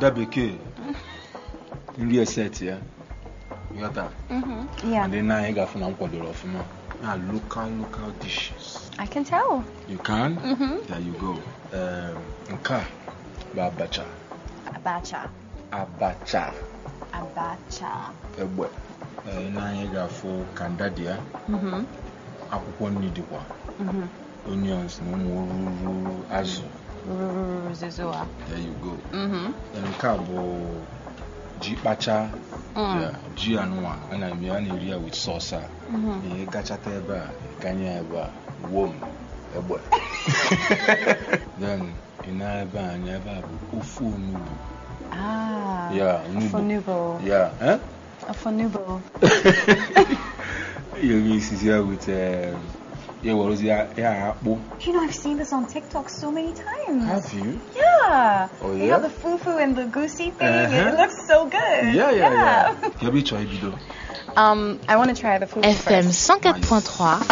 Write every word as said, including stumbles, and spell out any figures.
Adabeke. Nri set ya. You got that? Mm-hmm. Yeah. And then now you got from Amkwadoro of now local local dishes. I can tell. You can? Mm-hmm. There you go. Um, Nka. Abacha. Abacha. Abacha. Abacha. Ebwe. Uh, now you got for Kandadia. Mm-hmm. Akwụkwọ nri dịkwa. Mm-hmm. Onions na ụmụ azụ. Zuzua. There you go. Mm-hmm. And nke a bụ ji kpacha. Yeah, ji anụnwa a na-eme a na-eri ya with sauce. Ihe gachata ebe a, ganye ebe a, wom egbe. Then ị na ebe a, anya ebe a bụ ofe onugbu. Ah. Yeah, onugbu. Yeah, eh? Ofonubo. You mix it here with uh, yeah, what was it? Yeah, apple. You know, I've seen this on TikTok so many times. Have you? Yeah. Oh, They yeah? have the fufu and the goosey thing. Uh-huh. It looks so good. Yeah, yeah, yeah. yeah. You have you tried it though? Um, I want to try the fufu F M first. cent quatre point trois